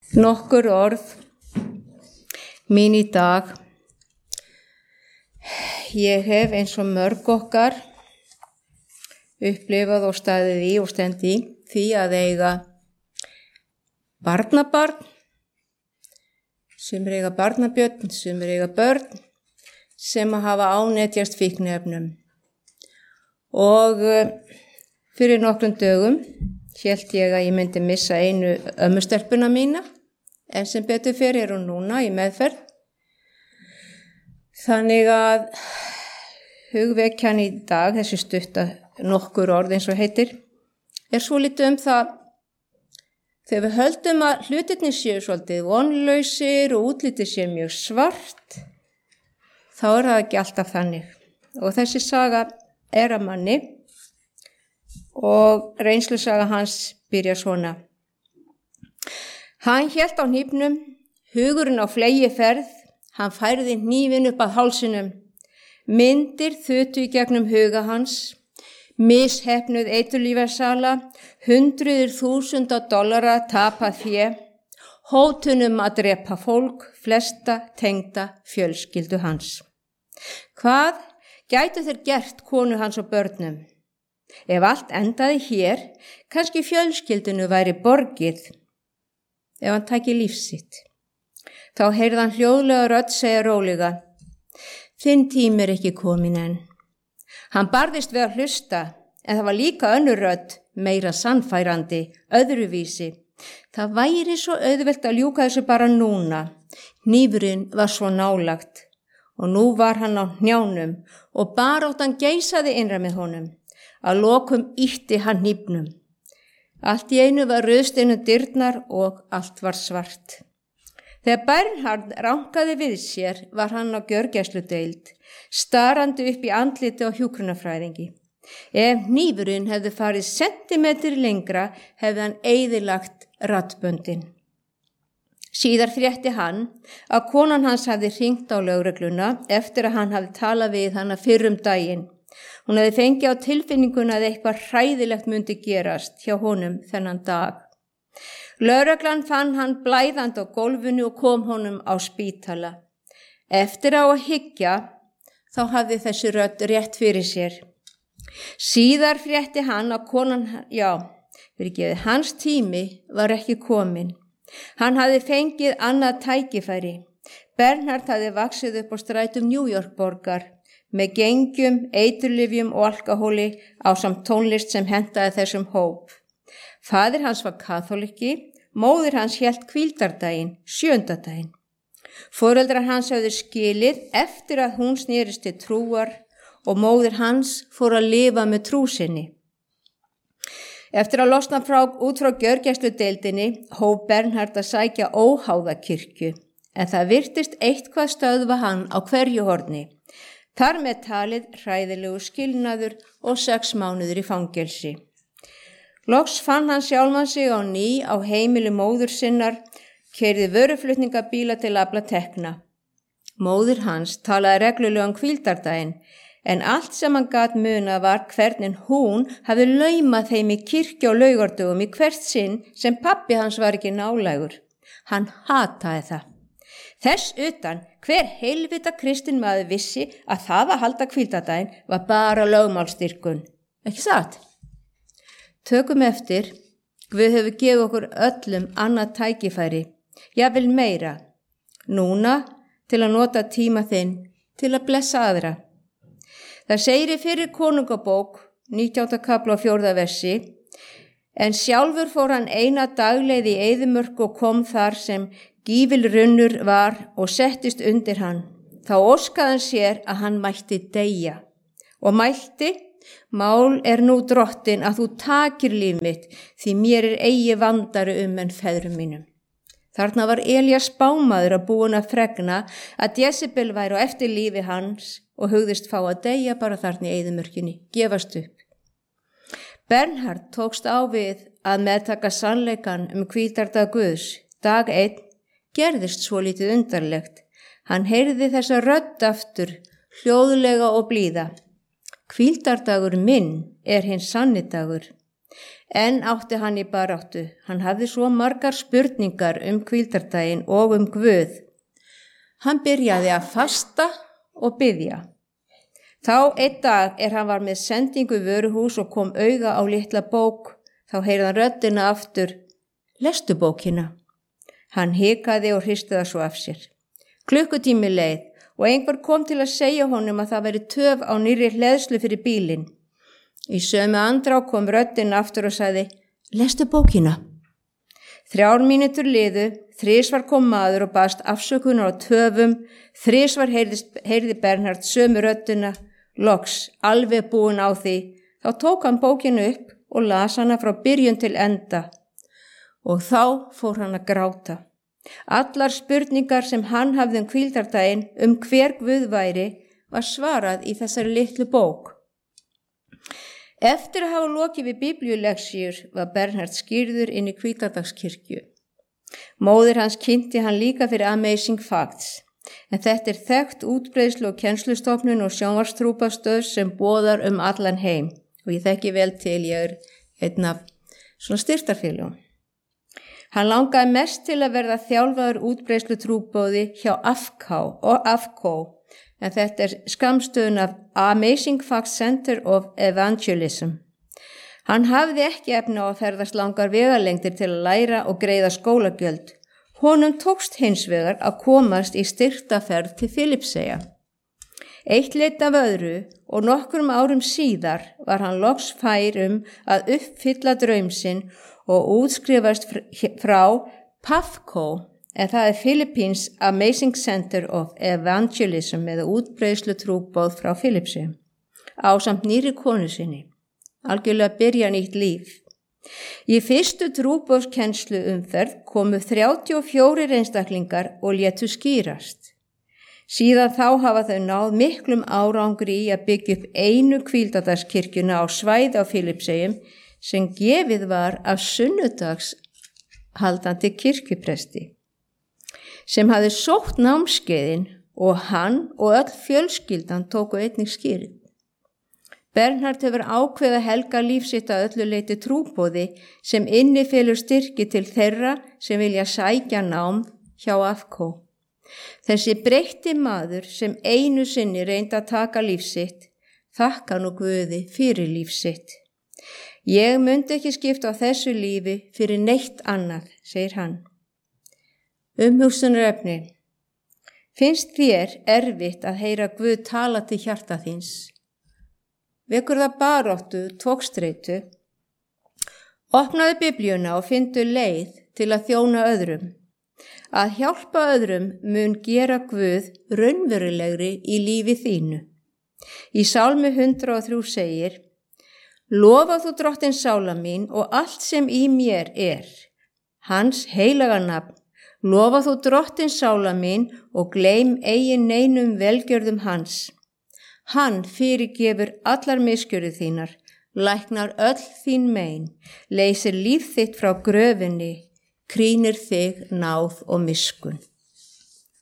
Nokkur orð mín í dag. Ég hef eins og mörg okkar upplifað og staðið í og stend í því að eiga barnabarn, sem eiga barnabjörn, sem eiga börn, sem hafa ánetjast fíkniefnum. Og fyrir nokkrum dögum hélt ég að ég myndi missa einu ömmustelpuna mína, en sem betur fer hún núna í meðferð. Þannig að hugvekjan í dag, þessi stutta nokkur orð eins og heitir, svolítið það þegar við höldum að hlutirnir séu svolítið vonlausir og útlitið sé mjög svart, þá það ekki alltaf þannig. Og þessi saga að manni og reynslusaga hans byrjar svona. Hann hélt á hnífnum, hugurinn á fleygiferð, hann færði hnífinn upp að hálsinum. Myndir þutu í gegnum huga hans, misheppnuð eiturlyfjasala, hundruðir þúsunda dollara tapað fé, hótunum að drepa fólk, flesta tengda fjölskyldu hans. Hvað gætu þeir gert konu hans og börnum? Ef allt endaði hér, kannski fjölskyldinu væri borgið. Ef hann tæki líf sitt, þá heyrði hann hljóðlega rödd segja rólega: þinn tími ekki komin enn. Hann barðist við að hlusta, en það var líka önnur rödd, meira sannfærandi, öðruvísi. Það væri svo auðvelt að ljúka þessu bara núna. Hnífurinn var svo nálagt og nú var hann á hnjánum og baráttan geisaði innra með honum. Að lokum ýtti hann hnífnum. Allt í einu var rauðsteinu dyrnar og allt var svart. Þegar Bernhard rankaði við sér var hann á gjörgæsludeild, starandi upp í andliti á hjúkrunarfræðingi. Ef hnífurinn hefði farið sentimetri lengra hefði hann eyðilagt raddböndin. Síðar frétti hann að konan hans hafði hringt á lögregluna eftir að hann hafði talað við hana fyrr daginn. Hún hefði fengið á tilfinninguna að eitthvað hræðilegt myndi gerast hjá honum þennan dag. Lögreglan fann hann blæðandi á gólfinu og kom honum á spítala. Eftir á að hyggja, þá hafði þessi rödd rétt fyrir sér. Síðar frétti hann að konan, hans tími var ekki kominn. Hann hafði fengið annað tækifæri. Bernhard hafði vaxið upp á strætum New York borgar, með gengjum, eiturlyfjum og alkóhóli ásamt tónlist sem hentaði þessum hóp. Faðir hans var kaþóliki, móðir hans hélt hvíldardaginn, 7. daginn. Foreldrar hans hafði skilið eftir að hún snerist til trúar og móðir hans fór að lifa með trú sinni. Eftir að losna út frá gjörgæsludeildinni hóf Bernhard að sækja óháða kirkju, en það virtist eitthvað stöðva hann á hverju horni. Þar með talið hræðilegu skilnaður og 6 mánuður í fangelsi. Loks fann hann sjálfan sig á ný á heimili móður sinnar, keyrði vöruflutningabíla til að afla tekna. Móðir hans talaði reglulega hvíldardaginn, en allt sem hann gat munað var hvernig hún hafði laumað þeim í kirkju og laugardögum í hvert sinn sem pabbi hans var ekki nálægur. Hann hataði það. Þess utan, hver heilvita kristinn maður vissi að það að halda hvíldardaginn var bara lögmálsstyrkun. Ekki satt? Tökum eftir, Guð hefur gefið okkur öllum annað tækifæri, jafnvel meira, núna til að nota tíma þinn til að blessa aðra. Það segir í fyrir konungabók, 19. kafla og 4. versi, en sjálfur fór hann eina dagleið í eyðimörk og kom þar sem gífilrunnur var og settist undir hann. Þá óskaði hann sér að hann mætti deyja og mælti: mál nú drottin að þú takir líf mitt, því mér eigi vandari en feðrum mínum. Þarna var Elías spámaður að búin að fregna að Jezebel væri á eftir lífi hans og hugðist fá að deyja bara þarna í eyðimörkinni, gefast upp. Bernhard tókst á við að meðtaka sannleikan hvíldardag Guðs. Dag 1 gerðist svo lítið undarlegt. Hann heyrði þessa rödd aftur, hljóðlega og blíða. Hvíldardagur minn hinn sannidagur. En átti hann í baráttu. Hann hafði svo margar spurningar hvíldardaginn og Guð. Hann byrjaði að fasta og biðja. Þá einn dag hann var með sendingu í vöruhús og kom auga á litla bók. Þá heyrði hann röddina aftur: "Lestu bókina." Hann hikaði og hristi það svo af sér. Klukkutími leið og einhver kom til að segja honum að það væri töf á nýrri hleðslu fyrir bílinn. Í sömu andrá kom röddin aftur og sagði: "Lestu bókina." 3 mínútur liðu, 3 kom maður og baðst afsökunar á töfum, 3 heyrði Bernhard sömu röddina, loks alveg búinn á því. Þá tók hann bókinu upp og las hana frá byrjun til enda. Og þá fór hann að gráta. Allar spurningar sem hann hafði hvíldardaginn hver Guð væri var svarað í þessari litlu bók. Eftir að hafa lokið við biblíuleksíur var Bernhard skírður inn í hvíldardagskirkju. Móðir hans kynnti hann líka fyrir Amazing Facts, en þetta þekkt útbreiðslu- og kennslustofnun og sjónvarpstrúpastöð sem boðar allan heim. Og ég þekki vel til, ég einn af svona styrktarfélögum. Hann langaði mest til að verða þjálfaður útbreiðslu trúboði hjá AFCO, en þetta skammstöðun af Amazing Facts Center of Evangelism. Hann hafði ekki efni á að ferðast langar vegalengdir til að læra og greiða skólagjöld. Honum tókst hins vegar að komast í styrktaferð til Filippseyja. Eitt leit af öðru og nokkrum árum síðar var hann loks fær að uppfylla draum sinn og útskrifast frá PAFCO, en það Philippines Amazing Center of Evangelism eða útbreiðslu trúboð frá Filippseyjum, ásamt nýrri konu sinni. Algjörlega byrja nýtt líf. Í fyrstu trúboðskennslu komu 34 einstaklingar og létu skýrast. Síðan þá hafa þau náð miklum árangri í að byggja upp einu hvíldardagskirkjuna á svæði á Filippseyjum sem gefið var af sunnudagshaldandi kirkjupresti, sem hafði sótt námskeiðin og hann og öll fjölskyldan tóku einnig skýrið. Bernhard hefur ákveðið að helga líf sitt að öllu leyti trúboði sem innifelur styrki til þeirra sem vilja sækja nám hjá AFCO. Þessi breytti maður sem einu sinni reyndi að taka líf sitt, þakka nú Guði fyrir líf sitt. Ég myndi ekki skipta á þessu lífi fyrir neitt annað, segir hann. Umhugsunarefni. Finnst þér erfitt að heyra Guð tala til hjarta þíns? Vekur það baráttu, togstreitu? Opnaðu biblíuna og fyndu leið til að þjóna öðrum. Að hjálpa öðrum mun gera Guð raunverulegri í lífi þínu. Í Sálmi 103 segir: Lofa þú Drottinn sála mín og allt sem í mér hans heilaga nafn. Lofa þú Drottinn sála mín og gleym eigin neinum velgjörðum hans. Hann fyrirgefur allar misgjörðir þínar, læknar öll þín mein, leysir líf þitt frá gröfinni, krýnir þig náð og miskun.